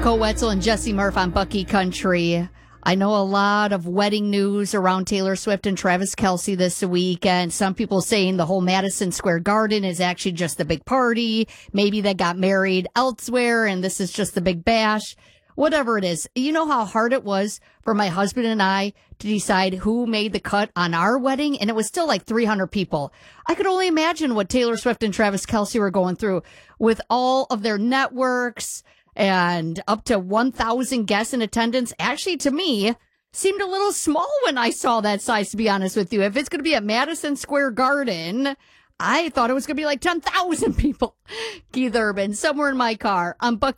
Cole Wetzel and Jesse Murph on Bucky Country. I know a lot of wedding news around Taylor Swift and Travis Kelce this week, and some people saying the whole Madison Square Garden is actually just the big party. Maybe they got married elsewhere, and this is just the big bash. Whatever it is, you know how hard it was for my husband and I to decide who made the cut on our wedding, and it was still like 300 people. I could only imagine what Taylor Swift and Travis Kelce were going through with all of their networks and up to 1,000 guests in attendance. Actually, to me, seemed a little small when I saw that size, to be honest with you. If it's going to be at Madison Square Garden, I thought it was going to be like 10,000 people. Keith Urban, somewhere in my car. I'm Bucky.